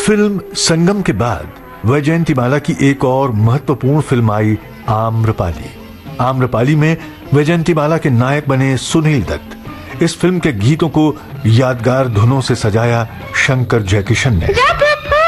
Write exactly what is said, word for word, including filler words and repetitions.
Film संगम के बाद वैजयंतीमाला की एक और महत्वपूर्ण फिल्म आई आम्रपाली। आम्रपाली में वैजयंतीमाला के नायक बने सुनील दत्त। इस फिल्म के गीतों को यादगार धुनों से सजाया शंकर जयकिशन ने।